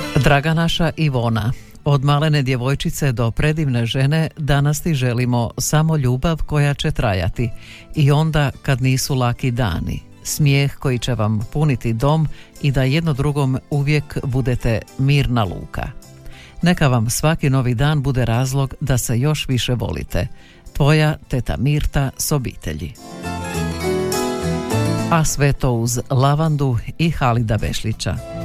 Draga naša Ivona, od malene djevojčice do predivne žene danas ti želimo samo ljubav koja će trajati i onda kad nisu laki dani, smijeh koji će vam puniti dom i da jedno drugom uvijek budete mirna luka. Neka vam svaki novi dan bude razlog da se još više volite. Tvoja teta Mirta s obitelji. A sve to uz Lavandu i Halida Bešlića.